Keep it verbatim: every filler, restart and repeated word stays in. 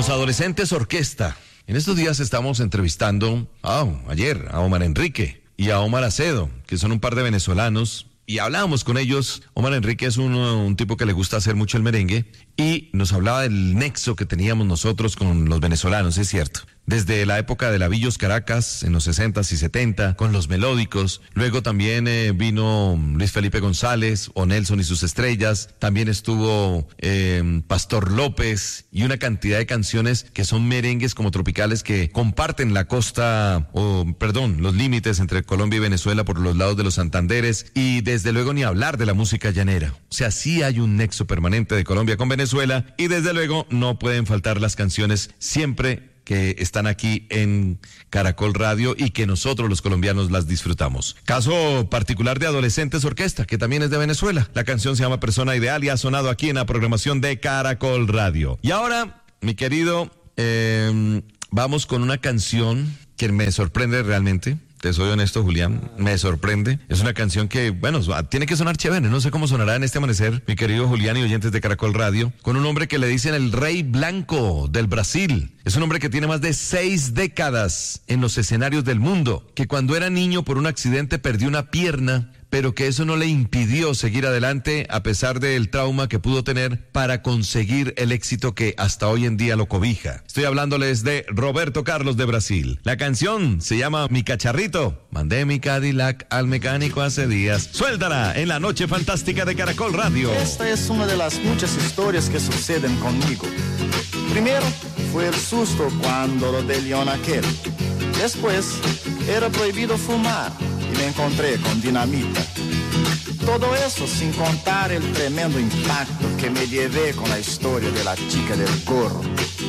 Los Adolescentes Orquesta. En estos días estamos entrevistando, ah, ayer, a Omar Enrique y a Omar Acedo, que son un par de venezolanos, y hablábamos con ellos. Omar Enrique es un, un tipo que le gusta hacer mucho el merengue, y nos hablaba del nexo que teníamos nosotros con los venezolanos, es cierto. Desde la época de la Villos Caracas, en los sesentas y setenta, con los melódicos. Luego también eh, vino Luis Felipe González, o Nelson y sus estrellas. También estuvo eh, Pastor López, y una cantidad de canciones que son merengues como tropicales que comparten la costa, o perdón, los límites entre Colombia y Venezuela por los lados de los Santanderes. Y desde luego ni hablar de la música llanera. O sea, sí hay un nexo permanente de Colombia con Venezuela, y desde luego no pueden faltar las canciones siempre que están aquí en Caracol Radio y que nosotros los colombianos las disfrutamos. Caso particular de Adolescentes Orquesta, que también es de Venezuela. La canción se llama Persona Ideal y ha sonado aquí en la programación de Caracol Radio. Y ahora, mi querido, eh, vamos con una canción que me sorprende realmente. Te soy honesto, Julián, me sorprende. Es una canción que, bueno, tiene que sonar chévere. No sé cómo sonará en este amanecer, mi querido Julián y oyentes de Caracol Radio, con un hombre que le dicen el Rey Blanco del Brasil. Es un hombre que tiene más de seis décadas en los escenarios del mundo, que cuando era niño por un accidente perdió una pierna, pero que eso no le impidió seguir adelante a pesar del trauma que pudo tener para conseguir el éxito que hasta hoy en día lo cobija. Estoy hablándoles de Roberto Carlos de Brasil. La canción se llama Mi Cacharrito. Mandé mi Cadillac al mecánico hace días. Suéltala en la noche fantástica de Caracol Radio. Esta es una de las muchas historias que suceden conmigo. Primero fue el susto cuando lo de León aquel. Después era prohibido fumar y me encontré con dinamita. Todo eso sin contar el tremendo impacto que me llevé con la historia de la chica del gorro.